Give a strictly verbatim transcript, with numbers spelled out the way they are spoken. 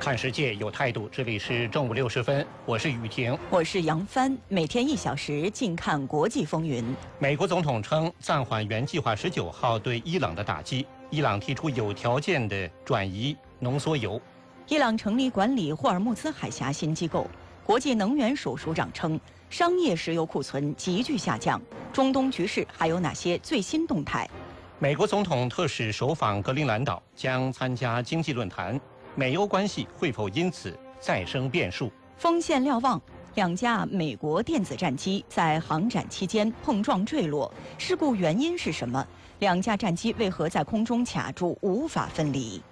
看世界有态度，这里是正午六十分，我是雨婷， 我是杨帆，每天一小时，静看国际风云。 美国总统称暂缓原计划十九号对伊朗的打击，伊朗提出有条件的转移浓缩铀。 伊朗成立管理霍尔木兹海峡新机构。国际能源署署长称，商业石油库存急剧下降。中东局势还有哪些最新动态？ 美国总统特使首访格陵兰岛，将参加经济论坛。美欧关系会否因此再生变数？ 锋线瞭望，两架美国电子战机在航展期间碰撞坠落，事故原因是什么？两架战机为何在空中卡住，无法分离？